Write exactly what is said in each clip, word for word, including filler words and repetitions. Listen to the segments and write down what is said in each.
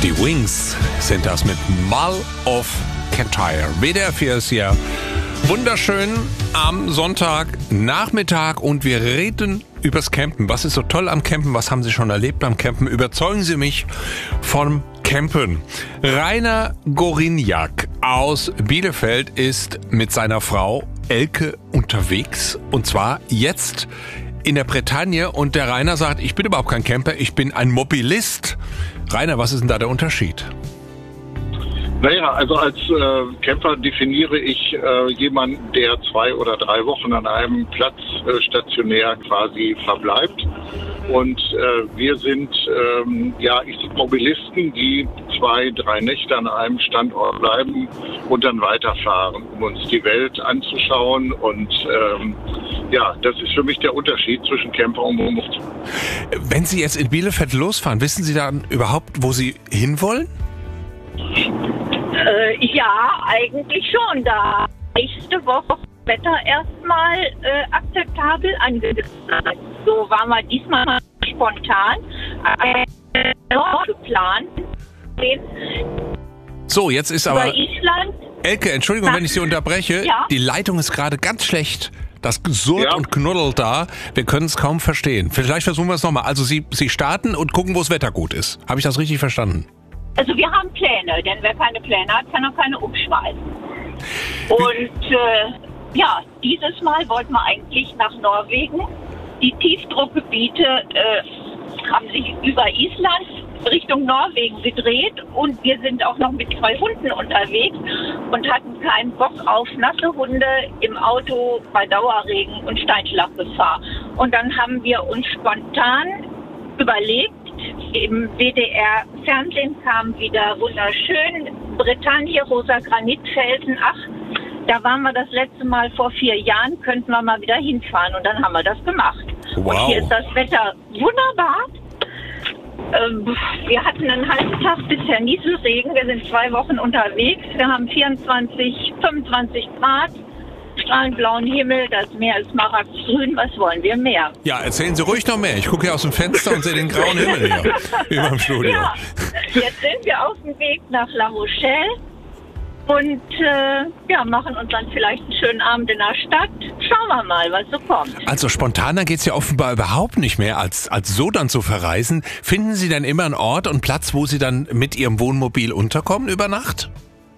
Die Wings sind das mit Mull of Kintyre. W D R vier ist hier wunderschön am Sonntagnachmittag und wir reden übers Campen. Was ist so toll am Campen? Was haben Sie schon erlebt beim Campen? Überzeugen Sie mich vom Campen. Rainer Goriniak aus Bielefeld ist mit seiner Frau Elke unterwegs und zwar jetzt in der Bretagne und der Rainer sagt, ich bin überhaupt kein Camper, ich bin ein Mobilist. Rainer, was ist denn da der Unterschied? Naja, also als äh, Camper definiere ich äh, jemanden, der zwei oder drei Wochen an einem Platz äh, stationär quasi verbleibt. Und äh, wir sind ähm, ja ich Mobilisten, die zwei, drei Nächte an einem Standort bleiben und dann weiterfahren, um uns die Welt anzuschauen. Und ähm, ja, das ist für mich der Unterschied zwischen Camper und Mobilist. Wenn Sie jetzt in Bielefeld losfahren, wissen Sie dann überhaupt, wo Sie hinwollen? Äh, ja, eigentlich schon. Da nächste Woche Wetter erstmal äh, akzeptabel angesagt. So waren wir diesmal mal spontan äh, geplant. So, jetzt ist aber... Über Island. Elke, Entschuldigung, wenn ich Sie unterbreche. Ja? Die Leitung ist gerade ganz schlecht. Das surrt Ja. und knuddelt da. Wir können es kaum verstehen. Vielleicht versuchen wir es nochmal. Also Sie, Sie starten und gucken, wo das Wetter gut ist. Habe ich das richtig verstanden? Also wir haben Pläne, denn wer keine Pläne hat, kann auch keine umschmeißen. Und äh, ja, dieses Mal wollten wir eigentlich nach Norwegen. Die Tiefdruckgebiete äh, haben sich über Island Richtung Norwegen gedreht und wir sind auch noch mit zwei Hunden unterwegs und hatten keinen Bock auf nasse Hunde im Auto bei Dauerregen und Steinschlaggefahr. Und dann haben wir uns spontan überlegt, im W D R-Fernsehen kam wieder wunderschön Bretagne, rosa Granitfelsen. Ach, da waren wir das letzte Mal vor vier Jahren, könnten wir mal wieder hinfahren. Und dann haben wir das gemacht. Wow. Und hier ist das Wetter wunderbar. Ähm, wir hatten einen halben Tag bisher Nieselregen. Wir sind zwei Wochen unterwegs. Wir haben vierundzwanzig, fünfundzwanzig Grad. Strahlend blauen Himmel, das Meer ist smaragdgrün, was wollen wir mehr? Ja, erzählen Sie ruhig noch mehr. Ich gucke hier aus dem Fenster und sehe den grauen Himmel hier über dem Studio. Ja, jetzt sind wir auf dem Weg nach La Rochelle und äh, ja, machen uns dann vielleicht einen schönen Abend in der Stadt. Schauen wir mal, was so kommt. Also spontaner geht's ja offenbar überhaupt nicht mehr, als, als so dann zu verreisen. Finden Sie denn immer einen Ort und Platz, wo Sie dann mit Ihrem Wohnmobil unterkommen über Nacht?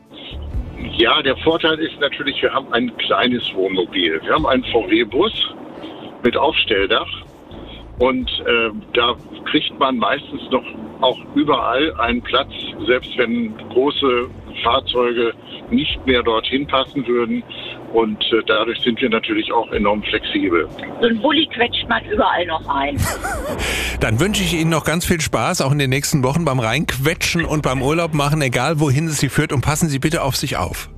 Ja, der Vorteil ist natürlich, wir haben ein kleines Wohnmobil. Wir haben einen V W-Bus mit Aufstelldach und äh, da kriegt man meistens noch auch überall einen Platz, selbst wenn große Fahrzeuge nicht mehr dorthin passen würden. Und äh, dadurch sind wir natürlich auch enorm flexibel. So ein Bulli quetscht man überall noch ein. Dann wünsche ich Ihnen noch ganz viel Spaß, auch in den nächsten Wochen beim Reinquetschen und beim Urlaub machen, egal wohin es Sie führt. Und passen Sie bitte auf sich auf.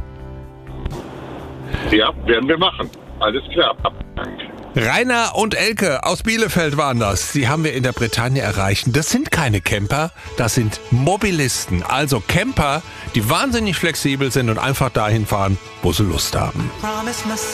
Ja, werden wir machen. Alles klar. Rainer und Elke aus Bielefeld waren das. Die haben wir in der Bretagne erreicht. Das sind keine Camper, das sind Mobilisten. Also Camper, die wahnsinnig flexibel sind und einfach dahin fahren, wo sie Lust haben.